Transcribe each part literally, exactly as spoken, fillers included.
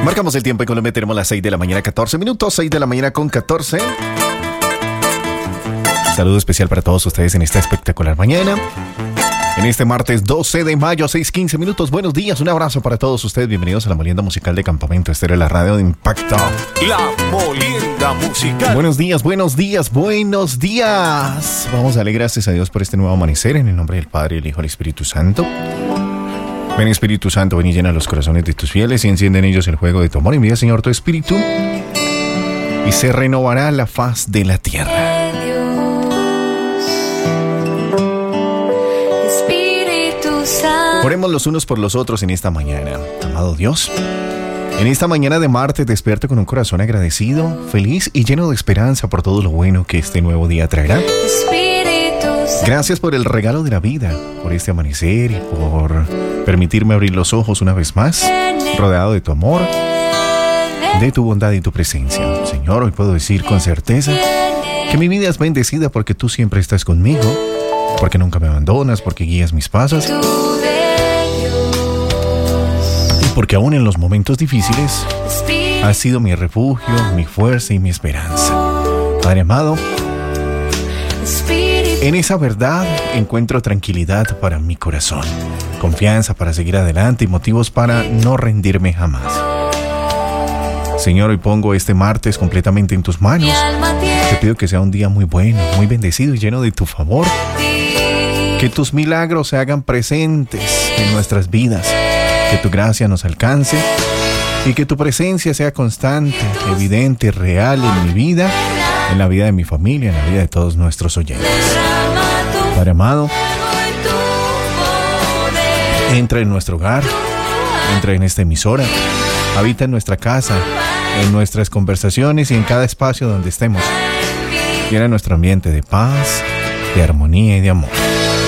Marcamos el tiempo y Colombia tenemos las seis de la mañana, catorce minutos, seis de la mañana con catorce. Saludo especial para todos ustedes en esta espectacular mañana. En este martes doce de mayo, seis quince minutos. Buenos días, un abrazo para todos ustedes. Bienvenidos a la molienda musical de Campamento Estéreo, la radio de Impacto. La molienda musical. Buenos días, buenos días, buenos días. Vamos a darle gracias a Dios por este nuevo amanecer. En el nombre del Padre, el Hijo y el Espíritu Santo. Ven, Espíritu Santo, ven y llena los corazones de tus fieles y enciende en ellos el fuego de tu amor. Envía, Señor, tu Espíritu y se renovará la faz de la tierra. Oremos los unos por los otros en esta mañana. Amado Dios, en esta mañana de martes despierto con un corazón agradecido, feliz y lleno de esperanza por todo lo bueno que este nuevo día traerá. Gracias por el regalo de la vida, por este amanecer y por permitirme abrir los ojos una vez más, rodeado de tu amor, de tu bondad y tu presencia. Señor, hoy puedo decir con certeza que mi vida es bendecida porque tú siempre estás conmigo, porque nunca me abandonas, porque guías mis pasos. Porque aún en los momentos difíciles has sido mi refugio, mi fuerza y mi esperanza. Padre amado, en esa verdad encuentro tranquilidad para mi corazón, confianza para seguir adelante y motivos para no rendirme jamás. Señor, hoy pongo este martes completamente en tus manos. Te pido que sea un día muy bueno, muy bendecido y lleno de tu favor. Que tus milagros se hagan presentes en nuestras vidas. Que tu gracia nos alcance y que tu presencia sea constante, evidente, real en mi vida, en la vida de mi familia, en la vida de todos nuestros oyentes. Padre amado, entra en nuestro hogar, entra en esta emisora, habita en nuestra casa, en nuestras conversaciones y en cada espacio donde estemos. Llena nuestro ambiente de paz, de armonía y de amor.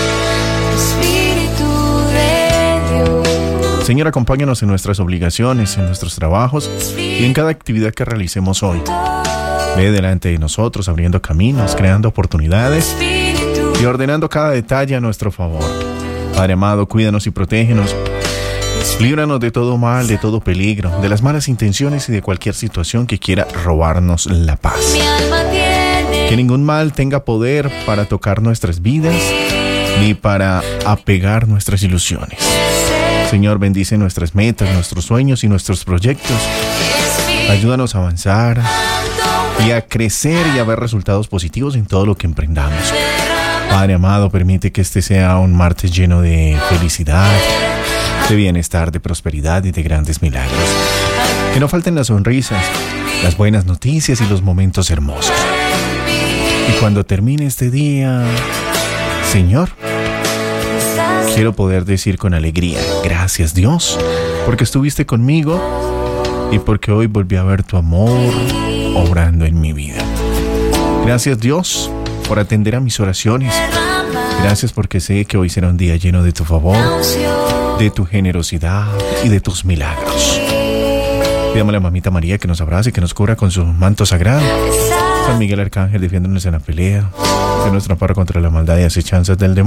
Señor, acompáñanos en nuestras obligaciones, en nuestros trabajos y en cada actividad que realicemos hoy. Ve delante de nosotros, abriendo caminos, creando oportunidades y ordenando cada detalle a nuestro favor. Padre amado, cuídanos y protégenos. Líbranos de todo mal, de todo peligro, de las malas intenciones y de cualquier situación que quiera robarnos la paz. Que ningún mal tenga poder para tocar nuestras vidas ni para apegar nuestras ilusiones. Señor, bendice nuestras metas, nuestros sueños y nuestros proyectos. Ayúdanos a avanzar y a crecer y a ver resultados positivos en todo lo que emprendamos. Padre amado, permite que este sea un martes lleno de felicidad, de bienestar, de prosperidad y de grandes milagros. Que no falten las sonrisas, las buenas noticias y los momentos hermosos. Y cuando termine este día, Señor, quiero poder decir con alegría, gracias Dios, porque estuviste conmigo y porque hoy volví a ver tu amor obrando en mi vida. Gracias Dios por atender a mis oraciones. Gracias porque sé que hoy será un día lleno de tu favor, de tu generosidad y de tus milagros. Pidamos a la mamita María que nos abrace y que nos cubra con su manto sagrado. San Miguel Arcángel, defiéndonos en la pelea, de nuestro amparo contra la maldad y acechanzas del demonio.